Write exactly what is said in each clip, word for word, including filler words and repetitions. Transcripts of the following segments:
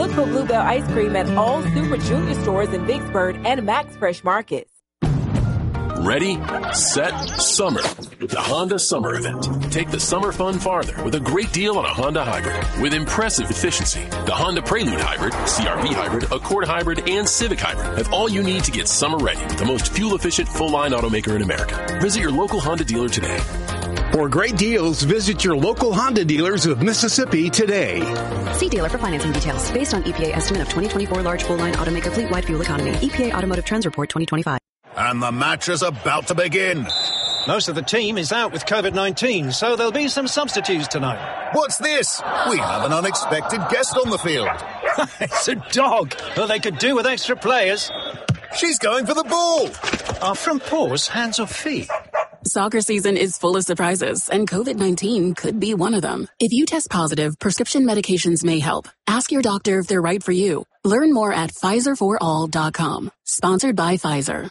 Look for Bluebell ice cream at all Super Junior stores in Vicksburg and Max Fresh Markets. Ready, set, summer. The Honda Summer Event. Take the summer fun farther with a great deal on a Honda Hybrid with impressive efficiency. The Honda Prelude Hybrid, C R V Hybrid, Accord Hybrid, and Civic Hybrid have all you need to get summer ready with the most fuel-efficient full-line automaker in America. Visit your local Honda dealer today. For great deals, visit your local Honda dealers of Mississippi today. See dealer for financing details. Based on E P A estimate of twenty twenty-four large full-line automaker fleet-wide fuel economy. E P A Automotive Trends Report twenty twenty-five. And the match is about to begin. Most of the team is out with COVID nineteen, so there'll be some substitutes tonight. What's this? We have an unexpected guest on the field. It's a dog. Well, they could do with extra players. She's going for the ball. Are front paws hands or feet? Soccer season is full of surprises, and COVID nineteen could be one of them. If you test positive, prescription medications may help. Ask your doctor if they're right for you. Learn more at Pfizer for all dot com. Sponsored by Pfizer.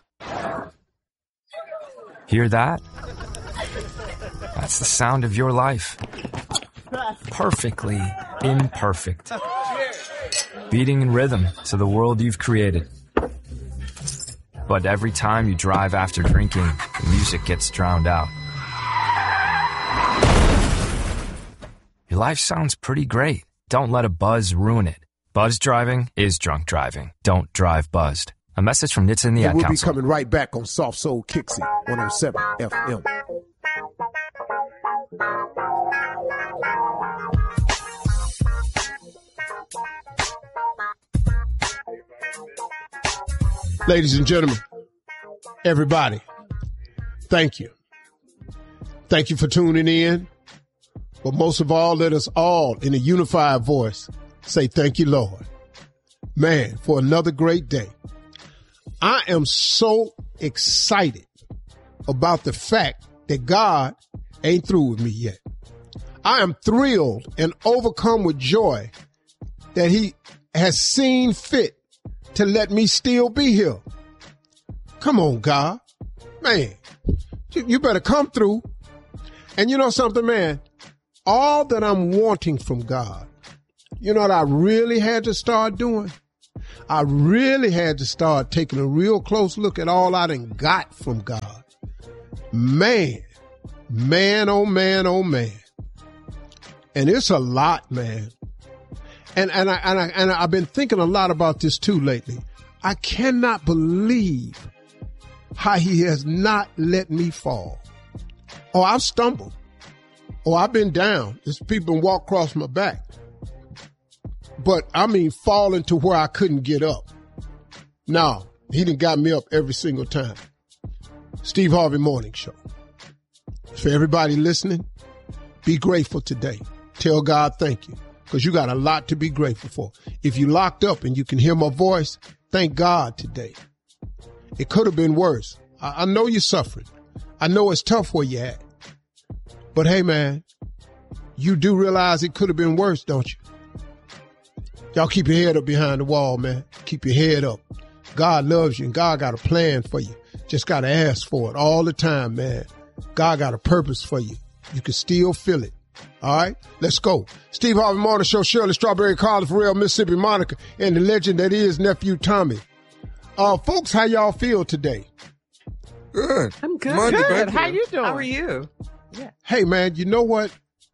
Hear that? That's the sound of your life. Perfectly imperfect. Beating in rhythm to the world you've created. But every time you drive after drinking, the music gets drowned out. Your life sounds pretty great. Don't let a buzz ruin it. Buzz driving is drunk driving. Don't drive buzzed. A message from N H T S A and the Ad We'll Council. be coming right back on Soft Soul Kixie, one oh seven F M. Ladies and gentlemen, everybody, thank you. Thank you for tuning in. But most of all, let us all, in a unified voice, say thank you, Lord. Man, for another great day. I am so excited about the fact that God ain't through with me yet. I am thrilled and overcome with joy that he has seen fit to let me still be here. Come on, God. Man, you better come through. And you know something, man? All that I'm wanting from God, you know what I really had to start doing? I really had to start taking a real close look at all I done got from God. Man, man, oh man, oh man. And it's a lot, man. And, and I, and I, and I've been thinking a lot about this too lately. I cannot believe how he has not let me fall. Oh, I've stumbled. Oh, I've been down. There's people walk across my back. But I mean, falling to where I couldn't get up. No, he done got me up every single time. Steve Harvey Morning Show. For everybody listening, be grateful today. Tell God thank you, because you got a lot to be grateful for. If you locked up and you can hear my voice, thank God today. It could have been worse. I, I know you're suffering. I know it's tough where you're at. But hey, man, you do realize it could have been worse, don't you? Y'all keep your head up behind the wall, man. Keep your head up. God loves you and God got a plan for you. Just got to ask for it all the time, man. God got a purpose for you. You can still feel it. All right, let's go. Steve Harvey Morning Show, Shirley Strawberry, Carla Farrell, Mississippi Monica, and the legend that is Nephew Tommy. Uh, folks, how y'all feel today? Good. I'm good. Monday, Good. baby. How you doing? How are you? Yeah. Hey, man, you know what?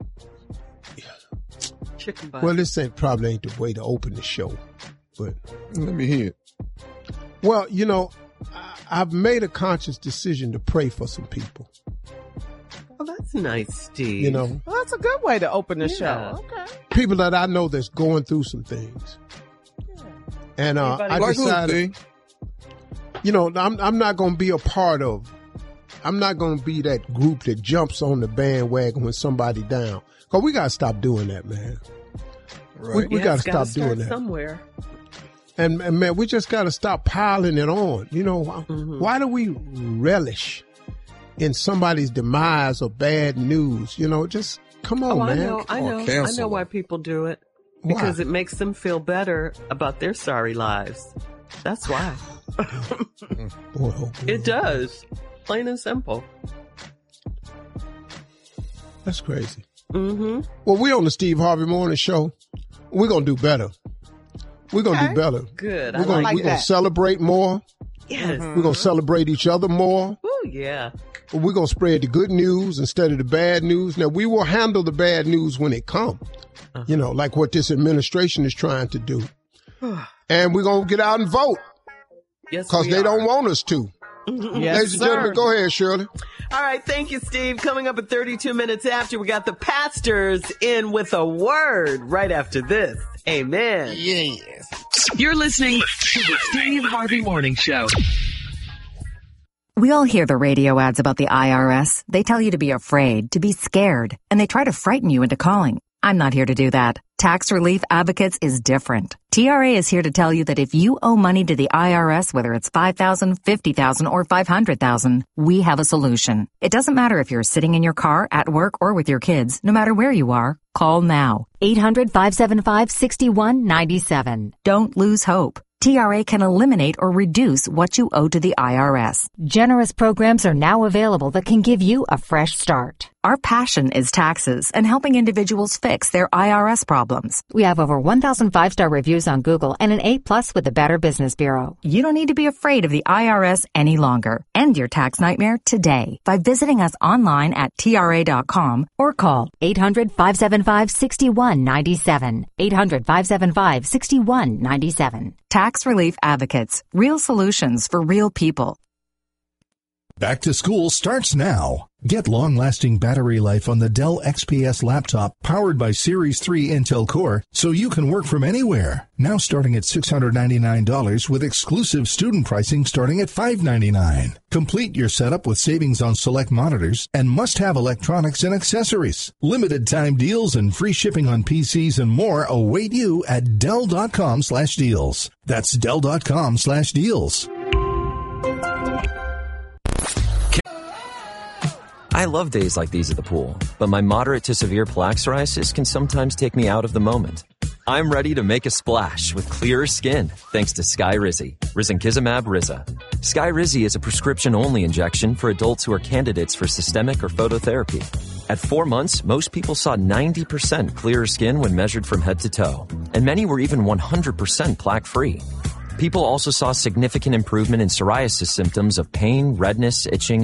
Chicken butt. Well, this ain't probably ain't the way to open the show, but let me hear it. Well, you know, I, I've made a conscious decision to pray for some people. Well, that's nice, Steve. You know, well, that's a good way to open the yeah. show. Okay. People that I know that's going through some things, yeah. and uh, I like decided, you know, I'm I'm not going to be a part of. I'm not going to be that group that jumps on the bandwagon when somebody down. Cause we gotta stop doing that, man. Right. We, we yeah, gotta stop gotta doing that somewhere. And, and man, we just gotta stop piling it on. You know, mm-hmm. Why do we relish in somebody's demise or bad news? You know, just come on, oh, man. I know, I know, I know why people do it. Because why? It makes them feel better about their sorry lives. That's why. boy, oh, boy. It does. Plain and simple. That's crazy. Mm-hmm. Well, we on the Steve Harvey Morning Show. We're going to do better. We're going to Okay. do better. Good. We're I going like we're going that. to celebrate more. Yes. We're going to celebrate each other more. Oh, yeah. We're going to spread the good news instead of the bad news. Now, we will handle the bad news when it comes, uh-huh. you know, like what this administration is trying to do. And we're going to get out and vote. Yes, because we they are. don't want us to. Yes, Ladies and sir. gentlemen, go ahead, Shirley. All right. Thank you, Steve. Coming up at thirty-two minutes after, we got the pastors in with a word right after this. Amen. Yes. You're listening to the Steve Harvey Morning Show. We all hear the radio ads about the I R S. They tell you to be afraid, to be scared, and they try to frighten you into calling. I'm not here to do that. Tax Relief Advocates is different. T R A is here to tell you that if you owe money to the I R S, whether it's five thousand dollars, fifty thousand dollars, or five hundred thousand dollars, we have a solution. It doesn't matter if you're sitting in your car, at work, or with your kids. No matter where you are, call now. eight hundred, five seven five, six one nine seven. Don't lose hope. T R A can eliminate or reduce what you owe to the I R S. Generous programs are now available that can give you a fresh start. Our passion is taxes and helping individuals fix their I R S problems. We have over one thousand five-star reviews on Google and an A plus with the Better Business Bureau. You don't need to be afraid of the I R S any longer. End your tax nightmare today by visiting us online at T R A dot com or call eight hundred, five seven five, six one nine seven. eight hundred, five seven five, six one nine seven. Tax Relief Advocates. Real solutions for real people. Back to school starts now. Get long-lasting battery life on the Dell X P S laptop powered by Series three Intel Core so you can work from anywhere. Now starting at six hundred ninety-nine dollars with exclusive student pricing starting at five hundred ninety-nine dollars. Complete your setup with savings on select monitors and must-have electronics and accessories. Limited time deals and free shipping on P Cs and more await you at Dell dot com slash deals. That's Dell dot com slash deals. I love days like these at the pool, but my moderate to severe plaque psoriasis can sometimes take me out of the moment. I'm ready to make a splash with clearer skin thanks to Skyrizi, Risankizumab Riza. Skyrizi is a prescription-only injection for adults who are candidates for systemic or phototherapy. At four months, most people saw ninety percent clearer skin when measured from head to toe, and many were even one hundred percent plaque-free. People also saw significant improvement in psoriasis symptoms of pain, redness, itching,